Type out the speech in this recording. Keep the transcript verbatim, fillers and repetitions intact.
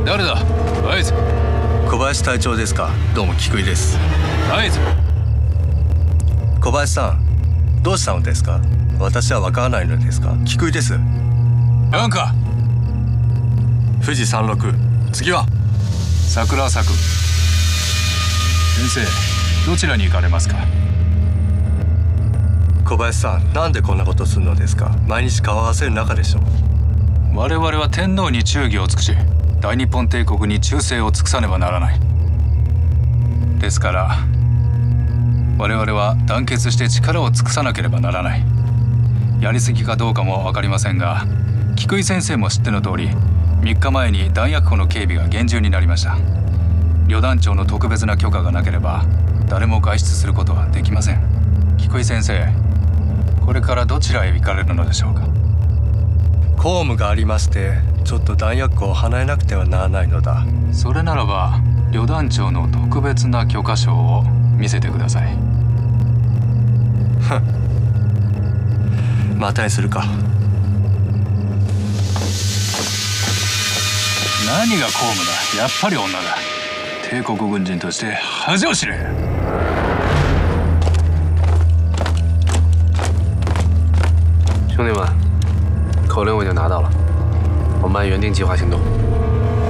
誰だ？合図。 小林隊長ですか？どうも菊井です。 合図。 小林さん、どうしたのですか？私はわからないのですか？菊井です。 なんか富士山麓。 次は桜咲く。先生、どちらに行かれますか？ 小林さん、なんでこんなことするのですか？毎日顔合わせる仲でしょ。 我々は天皇に忠義を尽くし、大日本帝国に忠誠を尽くさねばならない。ですから我々は団結して力を尽くさなければならない。やりすぎかどうかも分かりませんが、菊井先生も知っての通り、みっかまえに弾薬庫の警備が厳重になりました。旅団長の特別な許可がなければ誰も外出することはできません。菊井先生、これからどちらへ行かれるのでしょうか？ 公務がありまして、ちょっと弾薬庫を離れなくてはならないのだ。 それならば旅団長の特別な許可証を見せてください。 またにするか。 何が公務だ。やっぱり女だ。帝国軍人として恥を知れ。 兄弟们，口令我已经拿到了，我们按原定计划行动。